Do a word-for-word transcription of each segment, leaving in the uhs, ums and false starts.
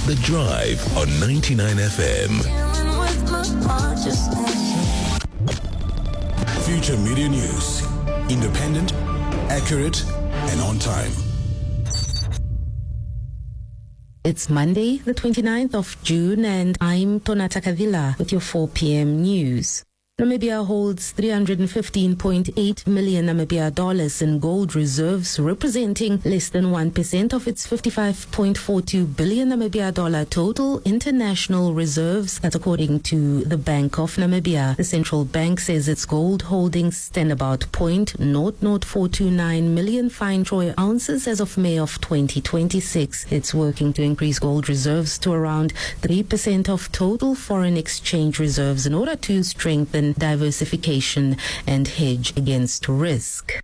The Drive on ninety-nine F M. Future Media News. Independent, accurate, and on time. It's Monday, the twenty-ninth of June, and I'm Tonata Kavila with your four p.m. news. Namibia holds three hundred fifteen point eight million Namibia dollars in gold reserves, representing less than one percent of its fifty-five point four two billion Namibia dollar total international reserves. That's according to the Bank of Namibia. The central bank says its gold holdings stand about zero point zero zero four two nine million fine troy ounces as of May of twenty twenty-six. It's working to increase gold reserves to around three percent of total foreign exchange reserves in order to strengthen diversification and hedge against risk.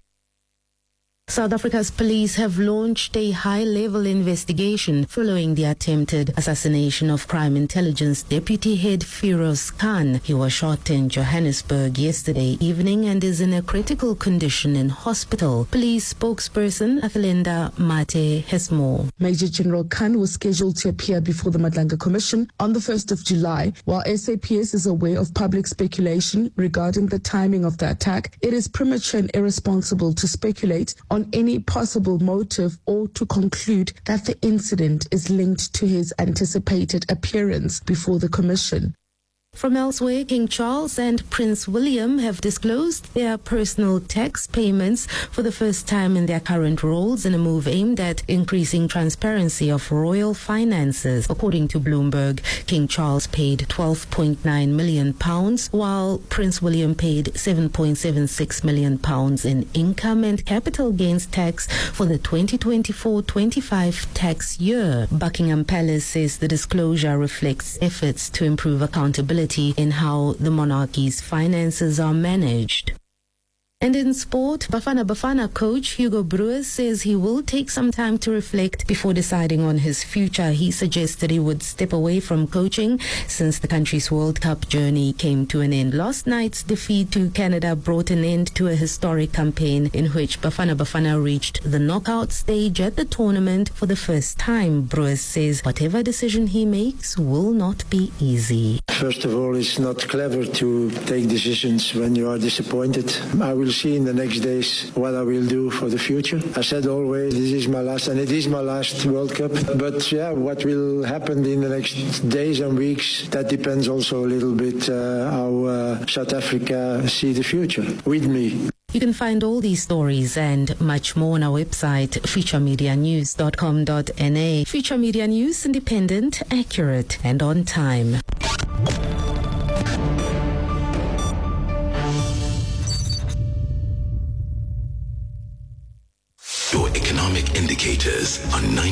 South Africa's police have launched a high-level investigation following the attempted assassination of Crime Intelligence Deputy Head Firoz Khan. He was shot in Johannesburg yesterday evening and is in a critical condition in hospital. Police spokesperson Athalinda Mate has more. Major General Khan was scheduled to appear before the Madlanga Commission on the first of July. While S A P S is aware of public speculation regarding the timing of the attack, it is premature and irresponsible to speculate on any possible motive or to conclude that the incident is linked to his anticipated appearance before the commission. From elsewhere, King Charles and Prince William have disclosed their personal tax payments for the first time in their current roles in a move aimed at increasing transparency of royal finances. According to Bloomberg, King Charles paid twelve point nine million pounds, while Prince William paid seven point seven six million pounds in income and capital gains tax for the twenty twenty-four twenty-five tax year. Buckingham Palace says the disclosure reflects efforts to improve accountability in how the monarchy's finances are managed. And in sport, Bafana Bafana coach Hugo Broos says he will take some time to reflect before deciding on his future. He suggested he would step away from coaching since the country's World Cup journey came to an end. Last night's defeat to Canada brought an end to a historic campaign in which Bafana Bafana reached the knockout stage at the tournament for the first time. Broos says whatever decision he makes will not be easy. First of all, it's not clever to take decisions when you are disappointed. I will see in the next days what I will do for the future. I said always this is my last, and it is my last World Cup. But yeah, what will happen in the next days and weeks, that depends also a little bit uh, how uh, South Africa see the future with me. You can find all these stories and much more on our website, future media news dot com dot n a. Future Media News, independent, accurate, and on time. Your economic indicators on ninety